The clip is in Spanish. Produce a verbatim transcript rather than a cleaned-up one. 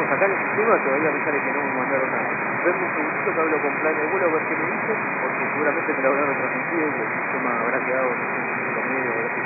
digamos, acá en el sistema todavía me sale que no me mandaron nada. Ven un segundito que hablo con plan de vuelo a ver qué me dicen, porque seguramente me lo habrán retransmitido y el sistema habrá quedado, no sé, en cinco medio, a ver si